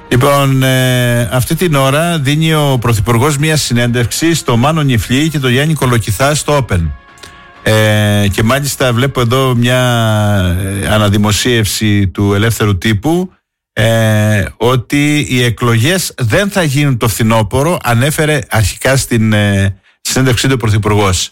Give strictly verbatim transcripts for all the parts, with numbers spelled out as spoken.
Λοιπόν, ε, αυτή την ώρα δίνει ο Πρωθυπουργός μια συνέντευξη στο Μάνο Νιφλή και τον Γιάννη Κολοκυθά στο Open. Ε, και μάλιστα βλέπω εδώ μια αναδημοσίευση του Ελεύθερου Τύπου ε, ότι οι εκλογές δεν θα γίνουν το φθινόπωρο, ανέφερε αρχικά στην ε, συνέντευξή του ο Πρωθυπουργός.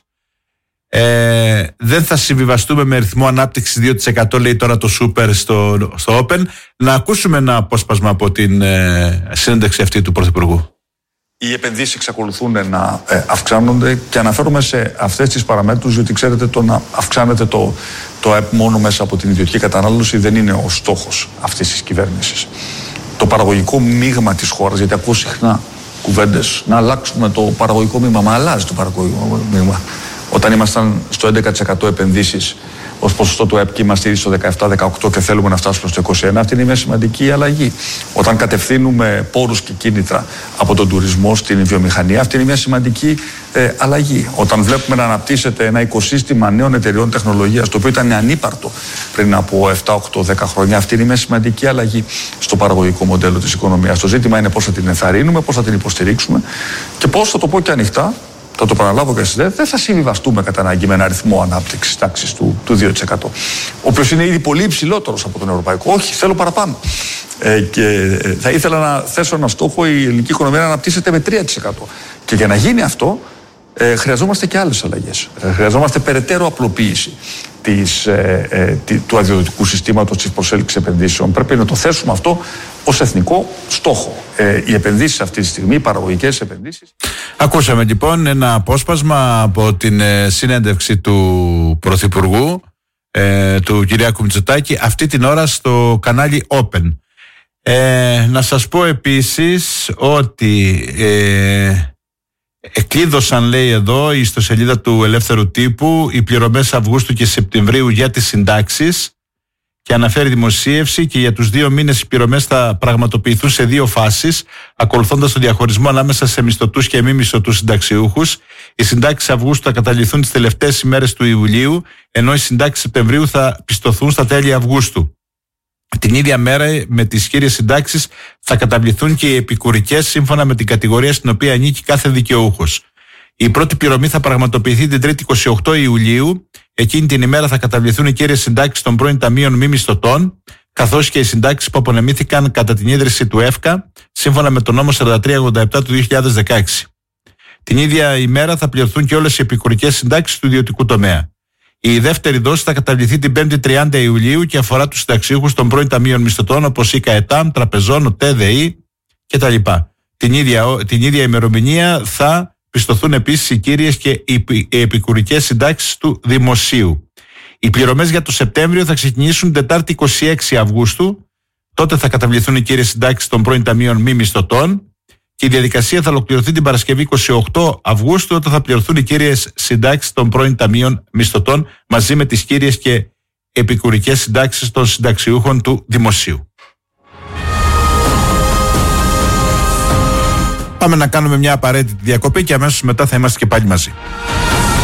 Ε, δεν θα συμβιβαστούμε με ρυθμό ανάπτυξης δύο τοις εκατό, λέει τώρα το Super στο, στο Open. Να ακούσουμε ένα απόσπασμα από την ε, συνέντευξη αυτή του Πρωθυπουργού. Οι επενδύσεις εξακολουθούν να ε, αυξάνονται και αναφέρομαι σε αυτές τις παραμέτρους, διότι ξέρετε το να αυξάνεται το, το ΑΕΠ μόνο μέσα από την ιδιωτική κατανάλωση δεν είναι ο στόχος αυτής της κυβέρνησης. Το παραγωγικό μείγμα της χώρας, γιατί ακούω συχνά κουβέντες να αλλάξουμε το παραγωγικό μείγμα, μα αλλάζει το παραγωγικό μείγμα. Όταν ήμασταν στο έντεκα τοις εκατό επενδύσεις ως ποσοστό του ΑΕΠ και είμαστε ήδη στο δεκαεπτά δεκαοκτώ και θέλουμε να φτάσουμε στο είκοσι ένα, αυτή είναι μια σημαντική αλλαγή. Όταν κατευθύνουμε πόρους και κίνητρα από τον τουρισμό στην βιομηχανία, αυτή είναι μια σημαντική ε, αλλαγή. Όταν βλέπουμε να αναπτύσσεται ένα οικοσύστημα νέων εταιριών τεχνολογίας, το οποίο ήταν ανύπαρτο πριν από επτά, οκτώ, δέκα χρόνια, αυτή είναι μια σημαντική αλλαγή στο παραγωγικό μοντέλο της οικονομίας. Το ζήτημα είναι πώς θα την ενθαρρύνουμε, πώς θα την υποστηρίξουμε και πώς, θα το πω και ανοιχτά, θα το παραλάβω και εσείς, δεν θα συμβιβαστούμε κατά ανάγκη με ένα αριθμό ανάπτυξης τάξης του, του δύο τοις εκατό. Ο οποίος είναι ήδη πολύ υψηλότερος από τον ευρωπαϊκό. Όχι, θέλω παραπάνω. Ε, και ε, θα ήθελα να θέσω ένα στόχο η ελληνική οικονομία να αναπτύσσεται με τρία τοις εκατό. Και για να γίνει αυτό, ε, χρειαζόμαστε και άλλες αλλαγές. Ε, χρειαζόμαστε περαιτέρω απλοποίηση της, ε, ε, του αδειοδοτικού συστήματος της προσέλκυσης επενδύσεων. Πρέπει να το θέσουμε αυτό ως εθνικό στόχο. Ε, οι επενδύσεις αυτή τη στιγμή, οι παραγωγικές επενδύσεις. Ακούσαμε λοιπόν ένα απόσπασμα από την ε, συνέντευξη του Πρωθυπουργού, ε, του Κυριάκου Μητσοτάκη, αυτή την ώρα στο κανάλι Open. Ε, να σας πω επίσης ότι ε, εκλείδωσαν, λέει εδώ, η ιστοσελίδα του Ελεύθερου Τύπου, οι πληρωμές Αυγούστου και Σεπτεμβρίου για τις συντάξεις και αναφέρει δημοσίευση και για τους δύο μήνες οι πληρωμές θα πραγματοποιηθούν σε δύο φάσεις, ακολουθώντας τον διαχωρισμό ανάμεσα σε μισθωτούς και μη μισθωτούς συνταξιούχους. Οι συντάξεις Αυγούστου θα καταβληθούν τις τελευταίες ημέρες του Ιουλίου, ενώ οι συντάξεις Σεπτεμβρίου θα πιστωθούν στα τέλη Αυγούστου. Την ίδια μέρα με τις κύριες συντάξεις θα καταβληθούν και οι επικουρικές σύμφωνα με την κατηγορία στην οποία ανήκει κάθε δικαιούχος. Η πρώτη πληρωμή θα πραγματοποιηθεί την Τρίτη εικοστή όγδοη Ιουλίου. Εκείνη την ημέρα θα καταβληθούν οι κύριες συντάξεις των πρώην ταμείων μη μισθωτών, καθώς και οι συντάξεις που απονεμήθηκαν κατά την ίδρυση του ΕΦΚΑ, σύμφωνα με τον νόμο σαράντα τρία ογδόντα επτά του δύο χιλιάδες δεκαέξι. Την ίδια ημέρα θα πληρωθούν και όλες οι επικουρικές συντάξεις του ιδιωτικού τομέα. Η δεύτερη δόση θα καταβληθεί την Πέμπτη τριάντα Ιουλίου και αφορά τους συνταξιούχους των πρώην ταμείων μισθωτών, όπως η ΚΑΕΤΑΜ, Τραπεζών, ο ΤΕΔΕΗ κτλ. Την ίδια, την ίδια ημερομηνία θα πιστωθούν επίσης οι κύριες και οι επικουρικές συντάξεις του δημοσίου. Οι πληρωμές για το Σεπτέμβριο θα ξεκινήσουν Τετάρτη εικοστή έκτη Αυγούστου. Τότε θα καταβληθούν οι κύριες συντάξεις των πρώην ταμείων μη μισθωτών και η διαδικασία θα ολοκληρωθεί την Παρασκευή εικοστή όγδοη Αυγούστου, όταν θα πληρωθούν οι κύριες συντάξεις των πρώην ταμείων μισθωτών μαζί με τις κύριες και επικουρικές συντάξεις των συνταξιούχων του δημοσίου. Πάμε να κάνουμε μια απαραίτητη διακοπή και αμέσως μετά θα είμαστε και πάλι μαζί.